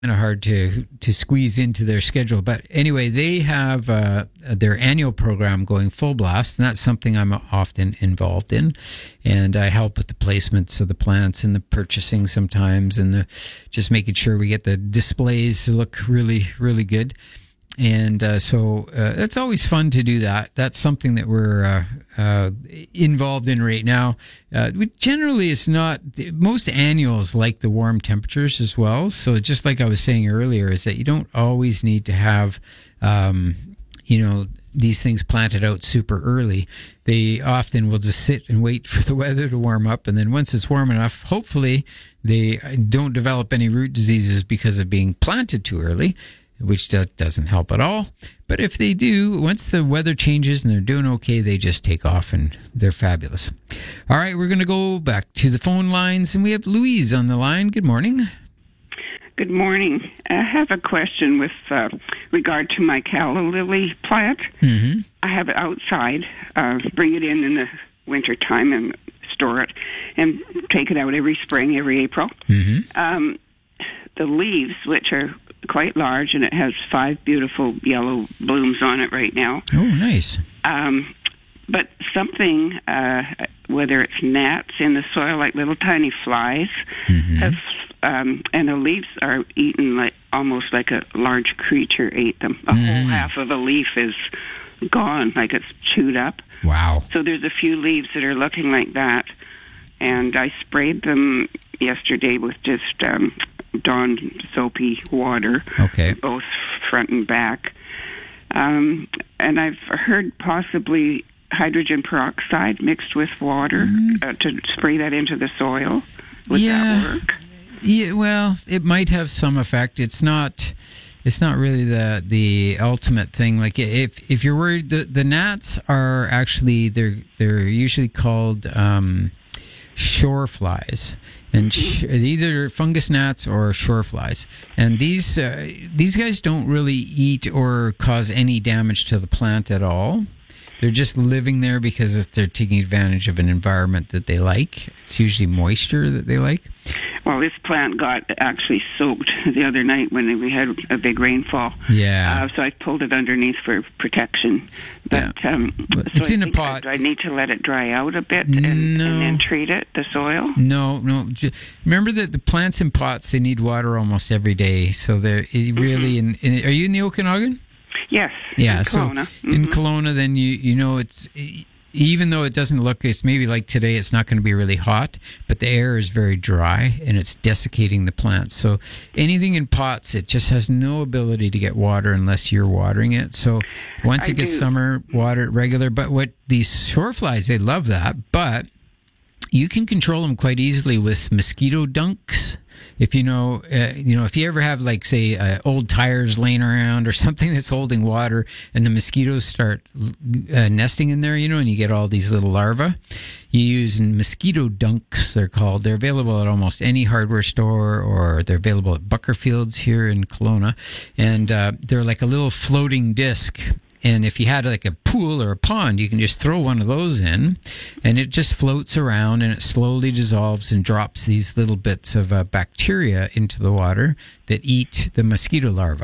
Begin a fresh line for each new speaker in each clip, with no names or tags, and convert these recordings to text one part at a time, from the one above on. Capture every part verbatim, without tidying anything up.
kind of hard to to squeeze into their schedule. But anyway, they have uh, their annual program going full blast, and that's something I'm often involved in. And I help with the placements of the plants and the purchasing sometimes, and the, just making sure we get the displays to look really, really good. And uh, so uh, it's always fun to do that. That's something that we're uh, uh, involved in right now. Uh, we, generally, it's not, most annuals like the warm temperatures as well. So just like I was saying earlier, is that you don't always need to have, um, you know, these things planted out super early. They often will just sit and wait for the weather to warm up. And then once it's warm enough, hopefully they don't develop any root diseases because of being planted too early, which doesn't help at all. But if they do, once the weather changes and they're doing okay, they just take off and they're fabulous. All right, we're going to go back to the phone lines, and we have Louise on the line. Good morning.
Good morning. I have a question with uh, regard to my calla lily plant.
Mm-hmm.
I have it outside, uh, bring it in in the wintertime and store it, and take it out every spring, every April.
Mm-hmm.
Um, the leaves, which are quite large, and it has five beautiful yellow blooms on it right now.
Oh, nice.
Um, but something, uh, whether it's gnats in the soil, like little tiny flies,
Mm-hmm.
have, um, and the leaves are eaten like almost like a large creature ate them. A
Mm.
whole half of a leaf is gone, like it's chewed up.
Wow.
So there's a few leaves that are looking like that, and I sprayed them yesterday with just um, Dawn soapy water,
Okay.
both front and back. Um, and I've heard possibly hydrogen peroxide mixed with water
Mm.
uh, to spray that into the soil. Would
Yeah.
that work?
Yeah, well, it might have some effect. It's not. It's not really the the ultimate thing. Like if if you're worried, the the gnats are actually they're they're usually called um, shore flies, and sh- either fungus gnats or shore flies. And these uh, these guys don't really eat or cause any damage to the plant at all. They're just living there because they're taking advantage of an environment that they like. It's usually moisture that they like.
Well, this plant got actually soaked the other night when we had a big rainfall.
Yeah.
Uh, so I pulled it underneath for protection. But
Yeah.
um,
Well,
so
it's
I
in a
think
pot.
I, do I need to let it dry out a bit and,
No.
and then treat it, the soil?
No, no. Ju- Remember that the plants in pots, they need water almost every day. So they're it really in, in. Are you in the Okanagan?
Yes.
Yeah.
in
So
Kelowna.
in
Mhm.
Kelowna, then you you know it's. Even though it doesn't look, it's maybe like today, it's not going to be really hot, but the air is very dry and it's desiccating the plants. So anything in pots, it just has no ability to get water unless you're watering it. So once
I
it gets
do.
summer, water it regular. But what these shore flies, they love that, but you can control them quite easily with mosquito dunks. If you know, uh, you know, if you ever have like say uh, old tires laying around or something that's holding water, and the mosquitoes start uh, nesting in there, you know, and you get all these little larvae, you use mosquito dunks. They're called. They're available at almost any hardware store, or they're available at Buckerfield's here in Kelowna, and uh, they're like a little floating disc. And if you had like a pool or a pond, you can just throw one of those in, and it just floats around and it slowly dissolves and drops these little bits of uh, bacteria into the water that eat the mosquito larvae.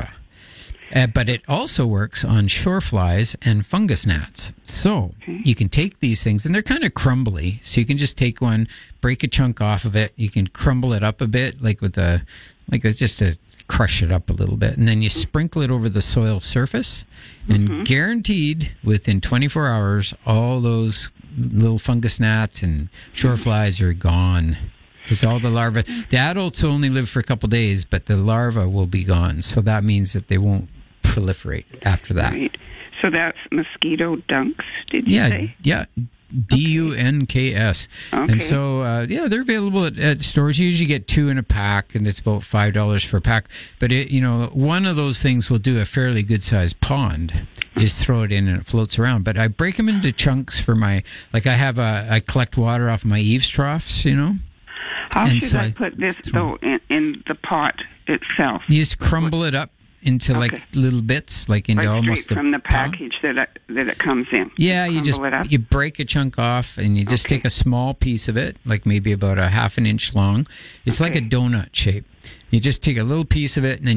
Uh, but it also works on shore flies and fungus gnats. So you can take these things, and they're kind of crumbly. So you can just take one, break a chunk off of it. You can crumble it up a bit, like with a, like a, just a, crush it up a little bit, and then you sprinkle it over the soil surface, and
Mm-hmm.
guaranteed within twenty-four hours, all those little fungus gnats and shore flies are gone. Because all the larvae, the adults only live for a couple days, but the larvae will be gone. So that means that they won't proliferate after that.
Right. So that's mosquito dunks, did you
Yeah,
say?
yeah. D U N K S.
Okay.
And so, uh, yeah, they're available at, at stores. You usually get two in a pack, and it's about five dollars for a pack. But, it, you know, one of those things will do a fairly good-sized pond. You just throw it in, and it floats around. But I break them into chunks for my, like I have a, I collect water off my eaves troughs, you know.
How
And
should
so
I
I-
put this, though, in, in the pot itself?
You just crumble it up into
Okay.
like little bits, like into
Like
almost
straight from the
palm.
package that it, that it comes in.
Yeah, you just
Crumble it up?
you break a chunk off and you just
Okay.
take a small piece of it, like maybe about a half an inch long. It's like a
Okay.
donut shape. You just take a little piece of it and then